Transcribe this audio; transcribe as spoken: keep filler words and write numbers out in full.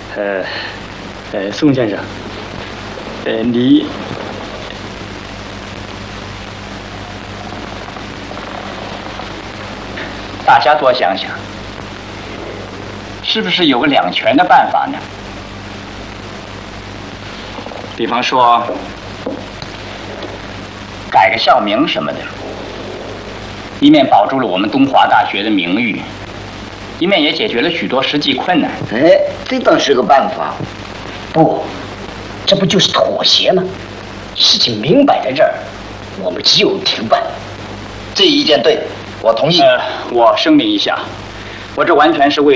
呃，呃，宋先生，呃，你。 大家多想想，是不是有个两全的办法呢？比方说，改个校名什么的，一面保住了我们东华大学的名誉，一面也解决了许多实际困难。 哎，这倒是个办法。 不，这不就是妥协吗？事情明摆在这儿，我们只有停办。 这意见对。 我同意。 呃，我声明一下，我这完全是为了。